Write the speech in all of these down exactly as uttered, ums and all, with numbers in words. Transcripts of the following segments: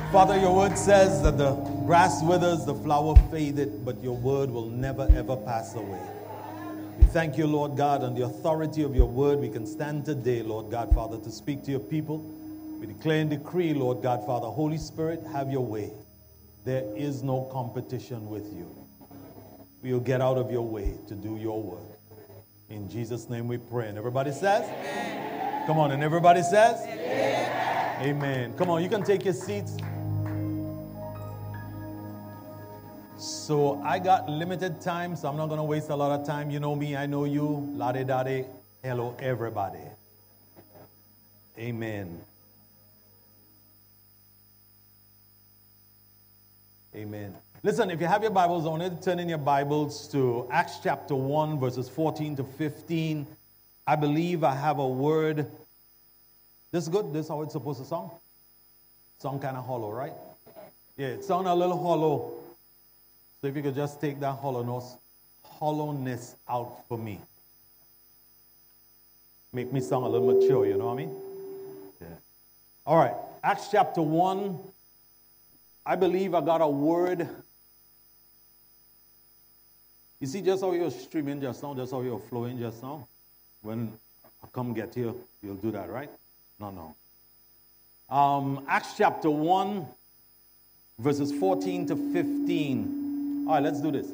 Father, your word says that the grass withers, the flower fadeth, but your word will never ever pass away. We thank you, Lord God, on the authority of your word. We can stand today, Lord God, Father, to speak to your people. We declare and decree, Lord God, Father, Holy Spirit, have your way. There is no competition with you. We will get out of your way to do your work. In Jesus' name we pray. And everybody says? Amen. Come on, and everybody says? Amen. Amen. Come on, you can take your seats. So I got limited time, so I'm not going to waste a lot of time. You know me, I know you. La-de-da-de. Hello, everybody. Amen. Amen. Listen, if you have your Bibles, I want you to turn in your Bibles to Acts chapter one, verses fourteen to fifteen. I believe I have a word. This is good? This is how it's supposed to sound? Sound kind of hollow, right? Yeah, it sounds a little hollow. So if you could just take that hollowness, hollowness out for me. Make me sound a little mature, you know what I mean? Yeah. All right, Acts chapter one. I believe I got a word. You see just how you're streaming just now, just how you're flowing just now? When I come get you, you'll do that, right? No, no. Um, Acts chapter one, verses fourteen to fifteen. All right, let's do this.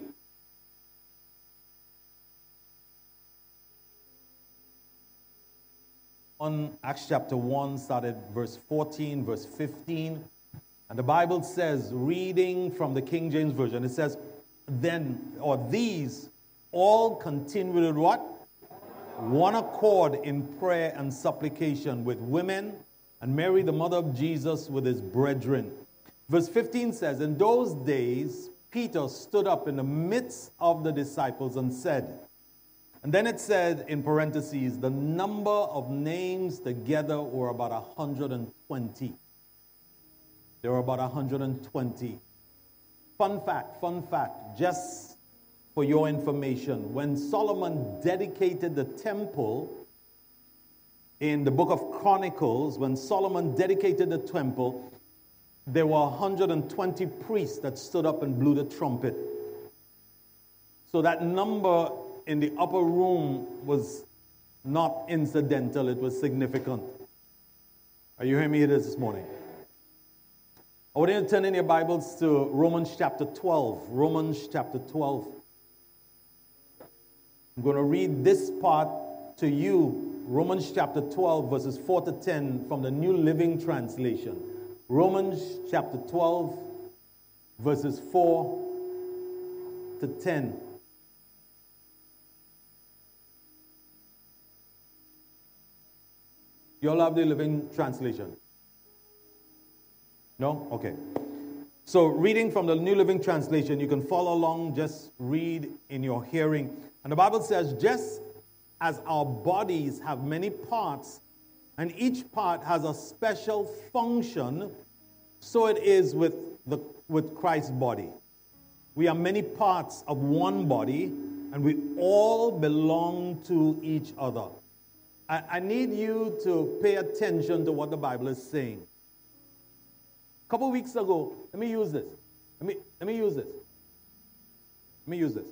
On Acts chapter one, started verse fourteen, verse fifteen. And the Bible says, reading from the King James Version, it says, then, or these, all continued with what? One accord in prayer and supplication with women, and Mary, the mother of Jesus, with his brethren. Verse fifteen says, in those days, Peter stood up in the midst of the disciples and said, and then it said in parentheses, the number of names together were about one hundred twenty. There were about one hundred twenty. Fun fact, fun fact, just for your information, when Solomon dedicated the temple in the book of Chronicles, when Solomon dedicated the temple, there were one hundred twenty priests that stood up and blew the trumpet. So that number in the upper room was not incidental, it was significant. Are you hearing me this morning? I want you to turn in your Bibles to Romans chapter twelve. Romans chapter twelve. I'm going to read this part to you. Romans chapter twelve, verses four to ten from the New Living Translation. Romans chapter twelve, verses four to ten. You all have the Living Translation? No? Okay. So reading from the New Living Translation, you can follow along, just read in your hearing. And the Bible says, just as our bodies have many parts, and each part has a special function, so it is with the with Christ's body. We are many parts of one body, and we all belong to each other. I, I need you to pay attention to what the Bible is saying. A couple weeks ago, let me use this. Let me, let me use this. Let me use this.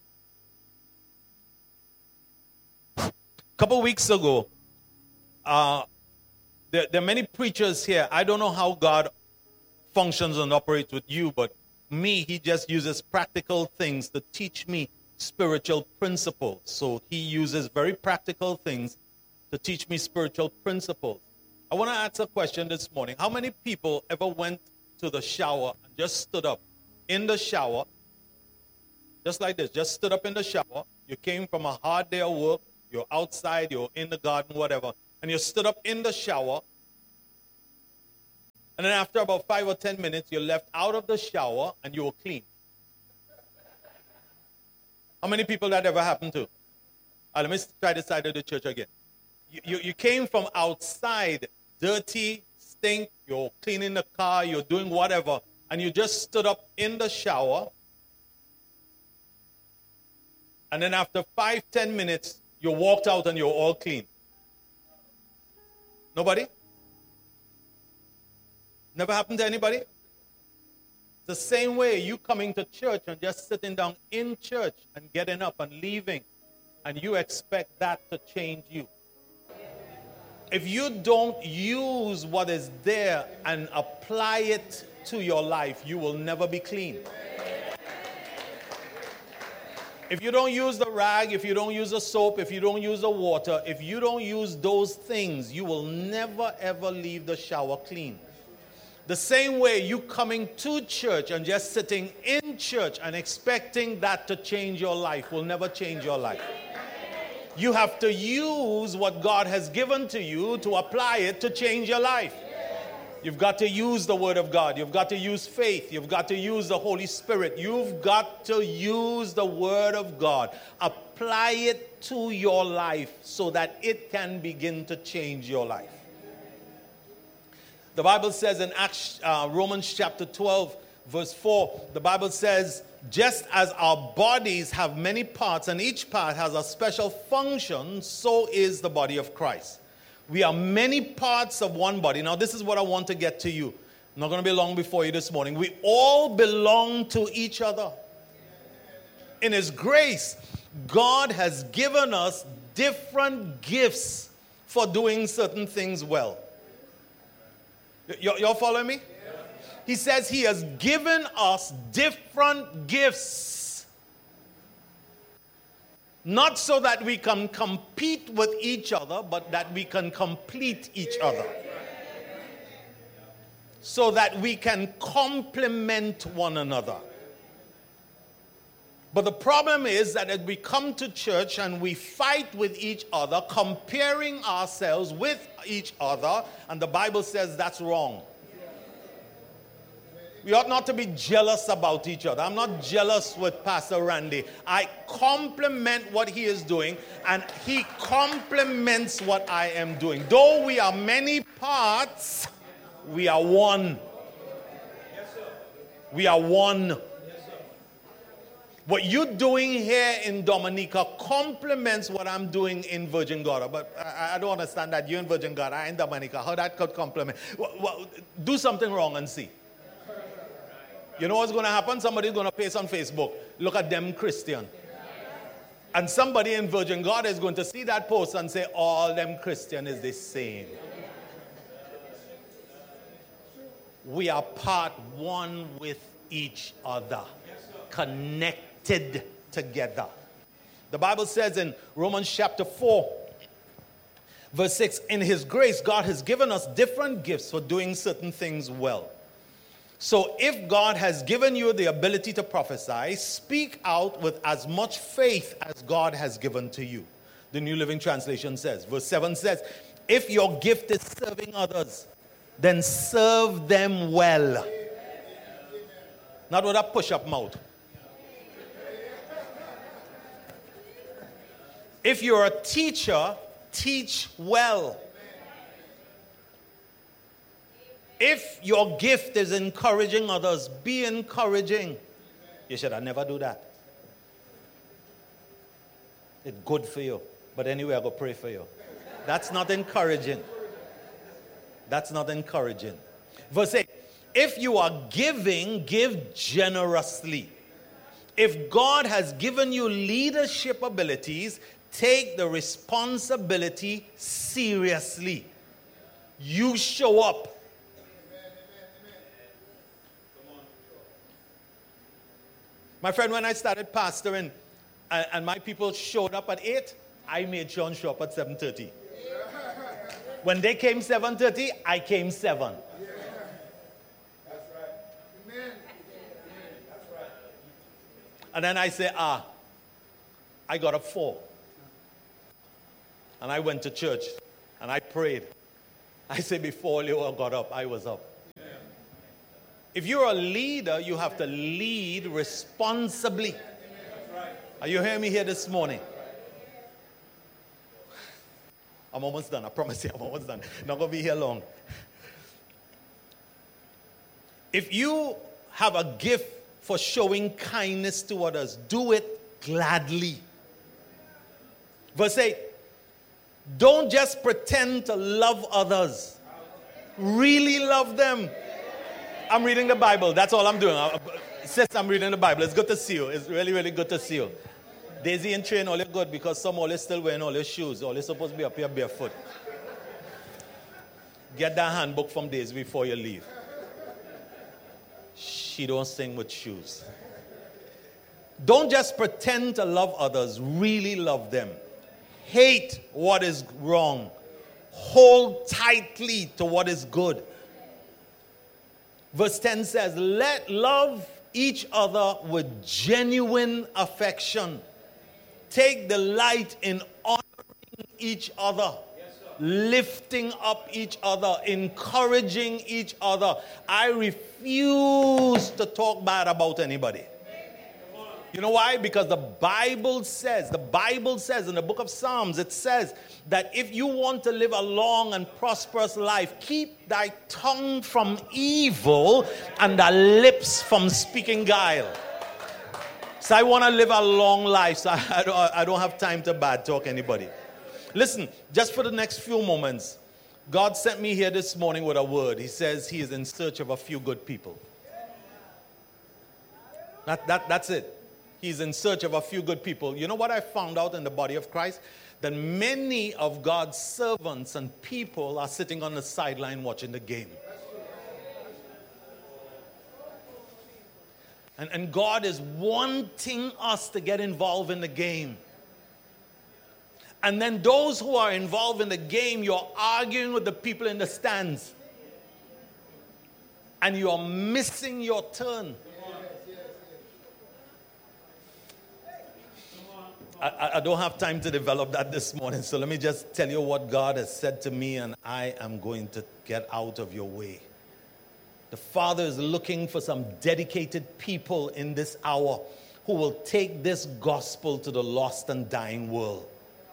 A couple weeks ago, uh, there, there are many preachers here. I don't know how God functions and operates with you, but me, he just uses practical things to teach me spiritual principles. So he uses very practical things to teach me spiritual principles. I want to ask a question this morning. How many people ever went to the shower and just stood up in the shower, just like this, just stood up in the shower? You came from a hard day of work, you're outside, you're in the garden, whatever, and you stood up in the shower, and then after about five or ten minutes, you left out of the shower and you were clean. How many people that ever happened to? Uh, let me try this side of the church again. You, you, you came from outside, dirty, stink, you're cleaning the car, you're doing whatever, and you just stood up in the shower, and then after five, ten minutes, you walked out and you're all clean. Nobody? Never happened to anybody? The same way you coming to church and just sitting down in church and getting up and leaving, and you expect that to change you. If you don't use what is there and apply it to your life, you will never be clean. If you don't use the rag, if you don't use the soap, if you don't use the water, if you don't use those things, you will never ever leave the shower clean. The same way you coming to church and just sitting in church and expecting that to change your life will never change your life. You have to use what God has given to you to apply it to change your life. You've got to use the Word of God. You've got to use faith. You've got to use the Holy Spirit. You've got to use the Word of God. Apply it to your life so that it can begin to change your life. The Bible says in Acts, uh, Romans chapter twelve, verse four, the Bible says, just as our bodies have many parts and each part has a special function, so is the body of Christ. We are many parts of one body. Now, this is what I want to get to you. I'm not going to be long before you this morning. We all belong to each other. In His grace, God has given us different gifts for doing certain things well. Y- y'all following me? He says He has given us different gifts. Not so that we can compete with each other, but that we can complete each other. So that we can complement one another. But the problem is that as we come to church and we fight with each other, comparing ourselves with each other, and the Bible says that's wrong. We ought not to be jealous about each other. I'm not jealous with Pastor Randy. I compliment what he is doing, and he complements what I am doing. Though we are many parts, we are one. We are one. What you're doing here in Dominica complements what I'm doing in Virgin Gorda. But I, I don't understand that. You're in Virgin Gorda, I'm in Dominica. How that could complement? Well, well, do something wrong and see. You know what's going to happen? Somebody's going to paste on Facebook, look at them Christian. And somebody in Virgin Gorda is going to see that post and say, all them Christian is the same. We are part one with each other, connected together. The Bible says in Romans chapter four, verse six, in His grace, God has given us different gifts for doing certain things well. So if God has given you the ability to prophesy, speak out with as much faith as God has given to you. The New Living Translation says, verse seven says, if your gift is serving others, then serve them well. Not with a push-up mouth. If you're a teacher, teach well. If your gift is encouraging others, be encouraging. You should have never do that. It's good for you. But anyway, I go pray for you. That's not encouraging. That's not encouraging. Verse eight. If you are giving, give generously. If God has given you leadership abilities, take the responsibility seriously. You show up. My friend, when I started pastoring and, and my people showed up at eight, I made sure and show up at seven thirty. When they came seven thirty, I came seven. That's right. Amen. That's right. And then I say, ah, I got up four. And I went to church and I prayed. I say, before Leo got up, I was up. If you're a leader, you have to lead responsibly. Are you hearing me here this morning? I'm almost done. I promise you, I'm almost done. Not going to be here long. If you have a gift for showing kindness to others, do it gladly. Verse eight. Don't just pretend to love others. Really love them. I'm reading the Bible. That's all I'm doing. I, sis, I'm reading the Bible. It's good to see you. It's really, really good to see you. Daisy and Train, all you're good because some all is still wearing all your shoes. All you're supposed to be up here barefoot. Get that handbook from Daisy before you leave. She don't sing with shoes. Don't just pretend to love others. Really love them. Hate what is wrong. Hold tightly to what is good. Verse ten says, let love each other with genuine affection. Take delight in honoring each other, lifting up each other, encouraging each other. I refuse to talk bad about anybody. You know why? Because the Bible says, the Bible says in the book of Psalms, it says that if you want to live a long and prosperous life, keep thy tongue from evil and thy lips from speaking guile. So I want to live a long life, so I don't, I don't have time to bad talk anybody. Listen, just for the next few moments, God sent me here this morning with a word. He says he is in search of a few good people. That, that, that's it. He's in search of a few good people. You know what I found out in the body of Christ? That many of God's servants and people are sitting on the sideline watching the game. And, and God is wanting us to get involved in the game. And then those who are involved in the game, you're arguing with the people in the stands. And you're missing your turn. I, I don't have time to develop that this morning, so let me just tell you what God has said to me, and I am going to get out of your way. The Father is looking for some dedicated people in this hour who will take this gospel to the lost and dying world.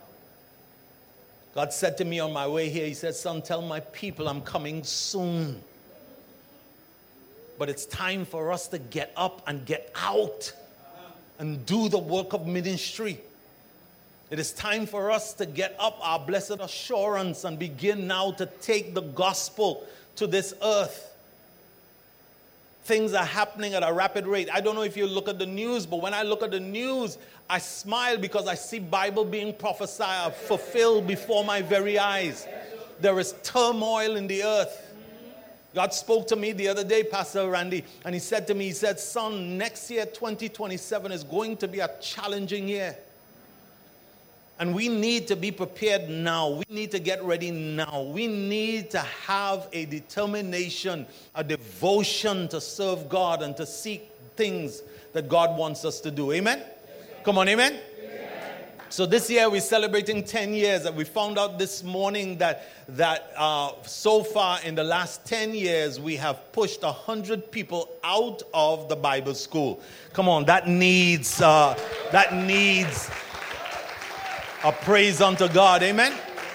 God said to me on my way here, he said, son, tell my people I'm coming soon. But it's time for us to get up and get out and do the work of ministry. It is time for us to get up our blessed assurance and begin now to take the gospel to this earth. Things are happening at a rapid rate. I don't know if you look at the news, but when I look at the news, I smile because I see Bible being prophesied, fulfilled before my very eyes. There is turmoil in the earth. God spoke to me the other day, Pastor Randy, and he said to me, he said, son, next year, twenty twenty-seven, is going to be a challenging year. And we need to be prepared now. We need to get ready now. We need to have a determination, a devotion to serve God and to seek things that God wants us to do. Amen? Come on, amen? Amen. So this year we're celebrating ten years, and we found out this morning that, that uh, so far in the last ten years we have pushed one hundred people out of the Bible school. Come on, that needs, uh, that needs... a praise unto God. Amen.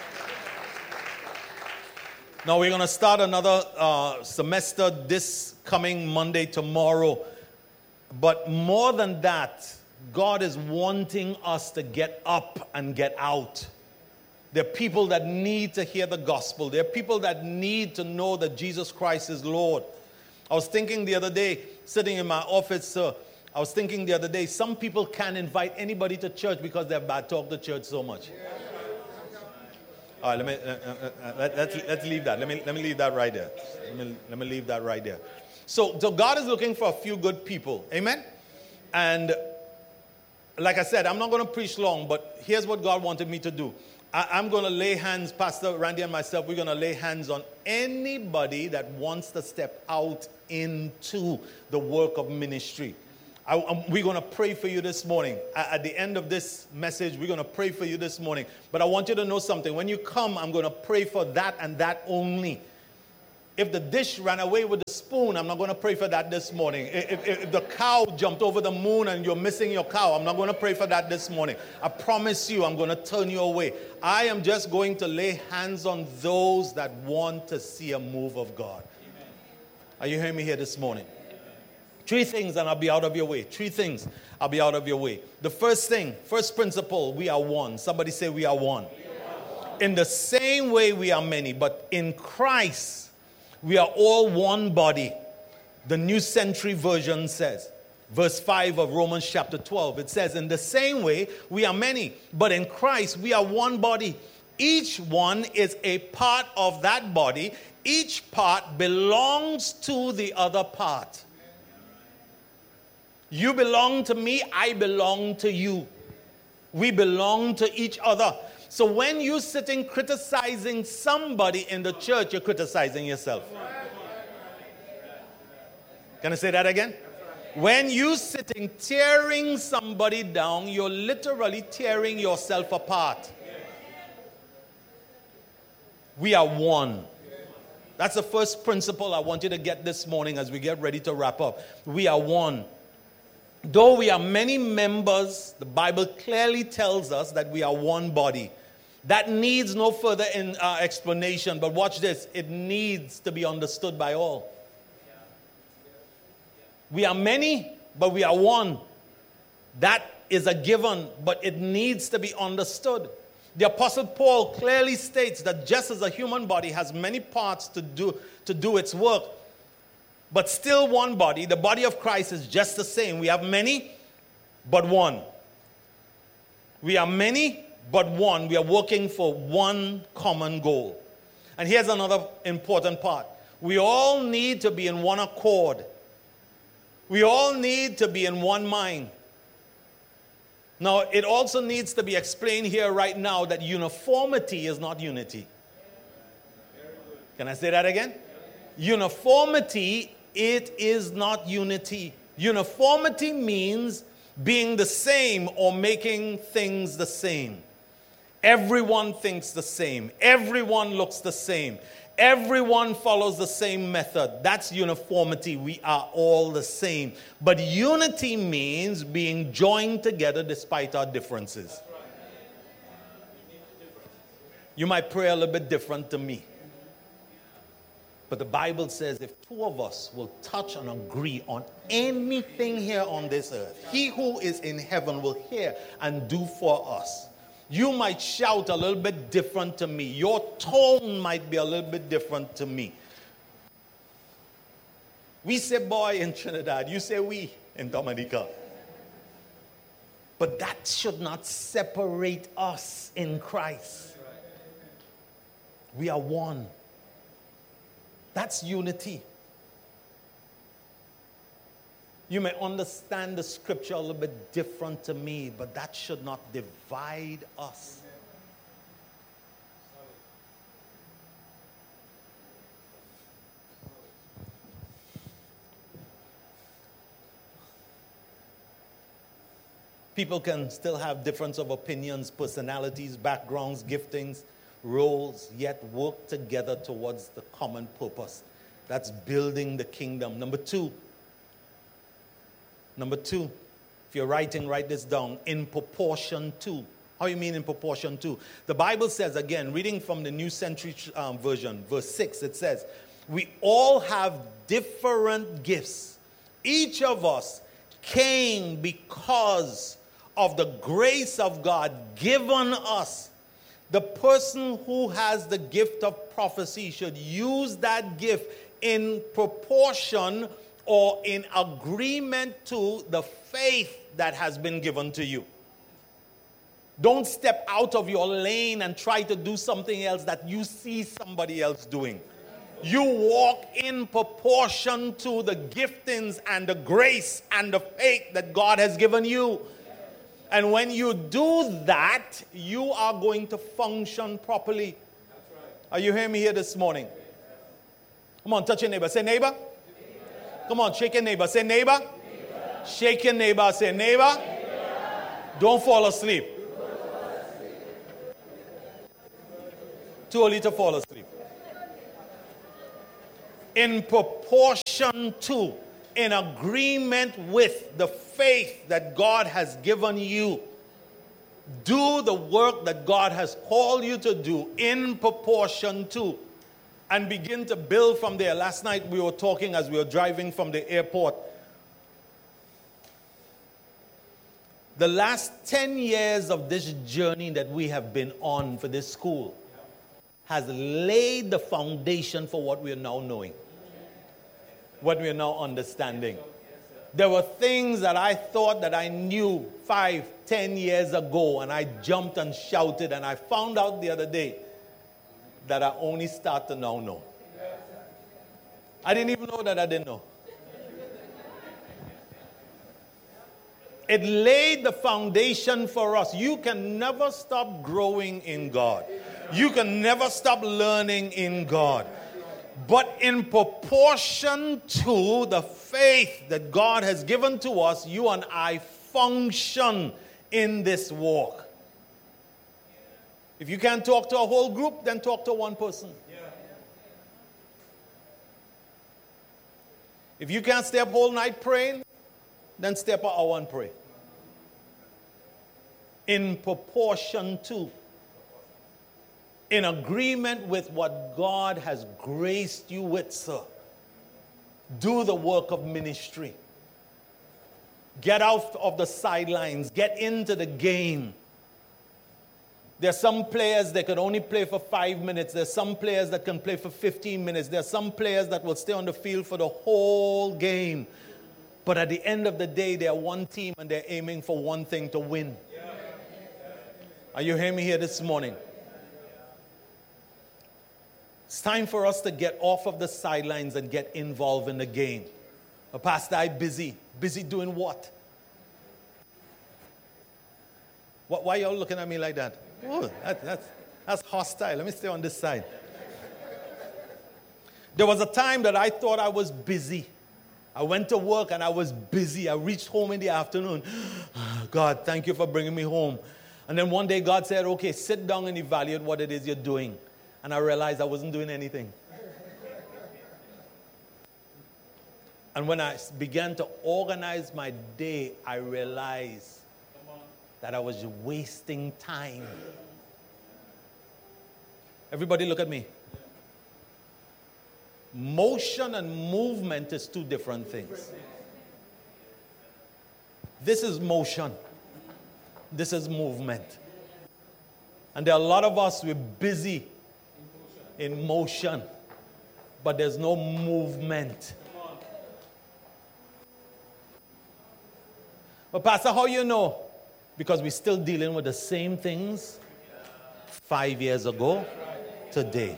Now we're going to start another uh, semester this coming Monday, tomorrow. But more than that, God is wanting us to get up and get out. There are people that need to hear the gospel. There are people that need to know that Jesus Christ is Lord. I was thinking the other day, sitting in my office, uh, I was thinking the other day, some people can't invite anybody to church because they've bad talked to church so much. All right, let me, uh, uh, uh, let, let's, let's leave that. Let me, let me leave that right there. Let me, let me leave that right there. So, so God is looking for a few good people. Amen? And like I said, I'm not going to preach long, but here's what God wanted me to do. I, I'm going to lay hands, Pastor Randy and myself, we're going to lay hands on anybody that wants to step out into the work of ministry. I, um, we're going to pray for you this morning. At, at the end of this message, we're going to pray for you this morning. But I want you to know something. When you come, I'm going to pray for that and that only. If the dish ran away with the spoon, I'm not going to pray for that this morning. If, if, if the cow jumped over the moon and you're missing your cow, I'm not going to pray for that this morning. I promise you, I'm going to turn you away. I am just going to lay hands on those that want to see a move of God. Amen. Are you hearing me here this morning? Three things and I'll be out of your way. Three things, I'll be out of your way. The first thing, first principle, we are one. Somebody say we are one. We are one. In the same way we are many, but in Christ, we are all one body. The New Century Version says, verse five of Romans chapter twelve, it says, in the same way, we are many, but in Christ we are one body. Each one is a part of that body. Each part belongs to the other part. You belong to me, I belong to you. We belong to each other. So when you're sitting criticizing somebody in the church, you're criticizing yourself. Can I say that again? When you're sitting tearing somebody down, you're literally tearing yourself apart. We are one. That's the first principle I want you to get this morning as we get ready to wrap up. We are one. Though we are many members, the Bible clearly tells us that we are one body. That needs no further in, uh, explanation, but watch this. It needs to be understood by all. We are many, but we are one. That is a given, but it needs to be understood. The Apostle Paul clearly states that just as a human body has many parts to do, to do its work, but still one body, the body of Christ is just the same. We have many, but one. We are many, but one. We are working for one common goal. And here's another important part. We all need to be in one accord. We all need to be in one mind. Now, it also needs to be explained here right now that uniformity is not unity. Can I say that again? Uniformity, it is not unity. Uniformity means being the same or making things the same. Everyone thinks the same. Everyone looks the same. Everyone follows the same method. That's uniformity. We are all the same. But unity means being joined together despite our differences. You might pray a little bit different to me. But the Bible says if two of us will touch and agree on anything here on this earth, he who is in heaven will hear and do for us. You might shout a little bit different to me. Your tone might be a little bit different to me. We say boy in Trinidad. You say we in Dominica. But that should not separate us in Christ. We are one. That's unity. You may understand the scripture a little bit different to me, but that should not divide us. People can still have difference of opinions, personalities, backgrounds, giftings, roles, yet work together towards the common purpose. That's building the kingdom. Number two. Number two, if you're writing, write this down. In proportion to. How do you mean in proportion to? The Bible says, again, reading from the New Century um, Version, verse six, it says, we all have different gifts. Each of us came because of the grace of God given us. The person who has the gift of prophecy should use that gift in proportion or in agreement to the faith that has been given to you. Don't step out of your lane and try to do something else that you see somebody else doing. You walk in proportion to the giftings and the grace and the faith that God has given you. And when you do that, you are going to function properly. Are you hearing me here this morning? Come on, touch your neighbor. Say, neighbor. Come on, shake your neighbor. Say, neighbor. neighbor. Shake your neighbor. Say, neighbor. neighbor. Don't fall asleep. Don't fall asleep. Too early to fall asleep. In proportion to, in agreement with the faith that God has given you, do the work that God has called you to do in proportion to. And begin to build from there. Last night we were talking as we were driving from the airport. The last ten years of this journey that we have been on for this school has laid the foundation for what we are now knowing. what we're now understanding. There were things that I thought that I knew five, ten years ago, and I jumped and shouted, and I found out the other day that I only start to now know. I didn't even know that I didn't know. It laid the foundation for us. You can never stop growing in God. You can never stop learning in God. But in proportion to the faith that God has given to us, you and I function in this walk. If you can't talk to a whole group, then talk to one person. If you can't stay up whole night praying, then stay up an hour and pray. In proportion to, in agreement with what God has graced you with, sir. Do the work of ministry. Get out of the sidelines. Get into the game. There's some players that can only play for five minutes. There's some players that can play for fifteen minutes. There's some players that will stay on the field for the whole game. But at the end of the day, they're one team and they're aiming for one thing: to win. Are you hearing me here this morning? It's time for us to get off of the sidelines and get involved in the game. But Pastor, I'm busy. Busy doing what? What why are y'all looking at me like that? Oh, that, that's, that's hostile. Let me stay on this side. There was a time that I thought I was busy. I went to work and I was busy. I reached home in the afternoon. God, thank you for bringing me home. And then one day God said, okay, sit down and evaluate what it is you're doing. And I realized I wasn't doing anything. And when I began to organize my day, I realized that I was wasting time. Everybody look at me. Motion and movement is two different things. This is motion. This is movement. And there are a lot of us, we're busy in motion, but there's no movement. But Pastor, how you know? Because we're still dealing with the same things five years ago, today.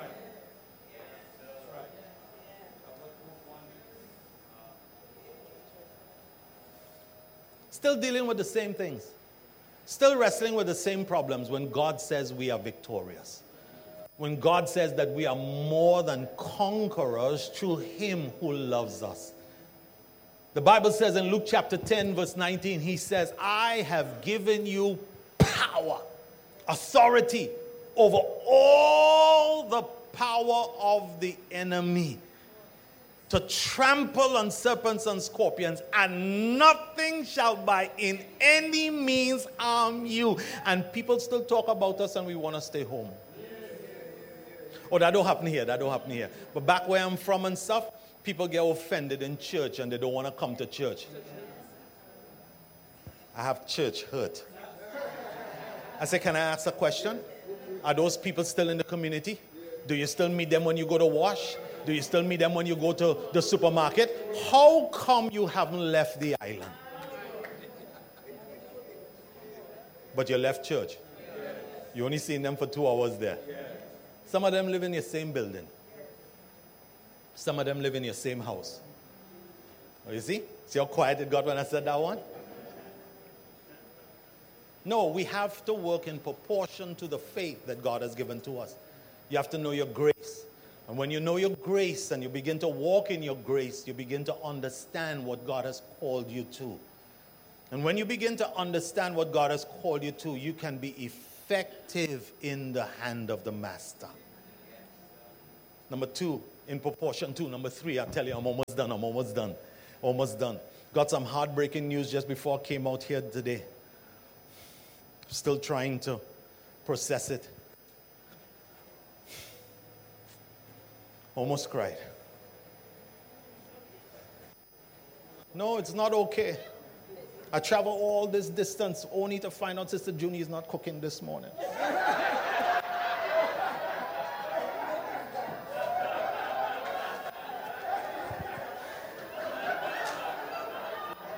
Still dealing with the same things. Still wrestling with the same problems when God says we are victorious. When God says that we are more than conquerors through Him who loves us. The Bible says in Luke chapter ten, verse nineteen, He says, I have given you power, authority over all the power of the enemy, to trample on serpents and scorpions, and nothing shall by in any means harm you. And people still talk about us and we want to stay home. Oh, that don't happen here, that don't happen here. But back where I'm from and stuff, people get offended in church and they don't want to come to church. I have church hurt. I say, can I ask a question? Are those people still in the community? Do you still meet them when you go to wash? Do you still meet them when you go to the supermarket? How come you haven't left the island? But you left church. You only seen them for two hours there. Some of them live in your same building. Some of them live in your same house. Oh, you see? See how quiet it got when I said that one? No, we have to work in proportion to the faith that God has given to us. You have to know your grace. And when you know your grace and you begin to walk in your grace, you begin to understand what God has called you to. And when you begin to understand what God has called you to, you can be effective in the hand of the Master. Number two, in proportion to. Number three, I tell you, I'm almost done, I'm almost done. Almost done. Got some heartbreaking news just before I came out here today. Still trying to process it. Almost cried. No, it's not okay. I travel all this distance only to find out Sister Junie is not cooking this morning.